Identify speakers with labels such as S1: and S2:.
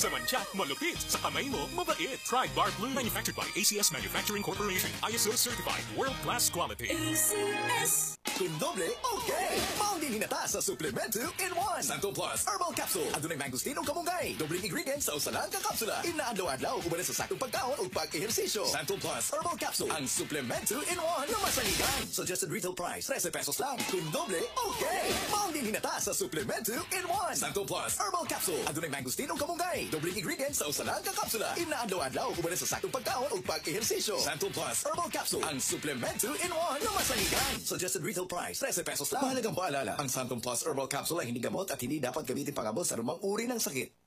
S1: Sa mancha, malupit. Sa kamay mo, mabait. Try Bar Blue. Manufactured by ACS Manufacturing Corporation. ISO certified. World-class quality.
S2: ACS.
S3: Doble, okay! Maunding hinata sa Supplement 2-in-1. Santo Plus Herbal Capsule. Adunay mangustinong kamunggay. Dobling ingredients sa usalang kakapsula. Inaadlaw-adlaw ubanan sa saktong pagkaon o pag-ehersisyo. Santo Plus Herbal Capsule. Ang Supplement 2-in-1 na masaligan. Suggested retail price, 13 pesos lang. Doble, okay! Maunding hinata sa Supplement 2-in-1. Santo Plus Herbal Capsule. Adunay mangustinong kamunggay. Dobling ingredients sa usalang kakapsula. Inaadlaw-adlaw ubanan sa saktong pagkaon o pag-ehersisyo. Santo Plus Herbal Capsule. Ang Supplement 2-in-1 na masaligan. Suggested retail price, 13 pesos lang. Mahalagang paalala, ang Santum Plus Herbal Capsule ay hindi gamot at hindi dapat gamitin pangabot sa anumang uri ng sakit.